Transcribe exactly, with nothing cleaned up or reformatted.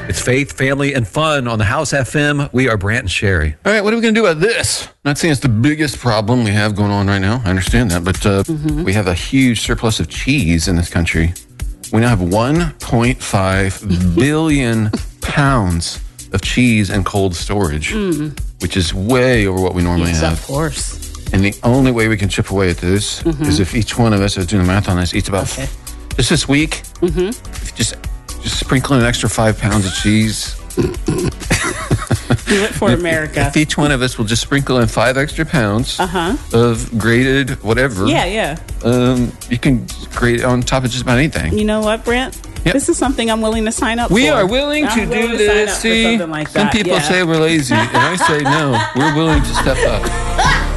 It's faith, family, and fun on the House F M. We are Brant and Sherry. All right, what are we going to do about this? Not saying it's the biggest problem we have going on right now. I understand that, but uh, mm-hmm. we have a huge surplus of cheese in this country. We now have one point five billion pounds of cheese in cold storage, mm. which is way over what we normally yes, have. Of course. And the only way we can chip away at this mm-hmm. is if each one of us, I was doing the math on this, eats about, okay. f- just this week, mm-hmm. just just sprinkle in an extra five pounds of cheese. Do it for if, America. If each one of us will just sprinkle in five extra pounds uh-huh. of grated whatever. Yeah, yeah. Um, you can grate it on top of just about anything. You know what, Brent? Yep. This is something I'm willing to sign up we for. are willing I'm to willing do to this. sign up See, for like some that. people yeah. say we're lazy, and I say no. We're willing to step up.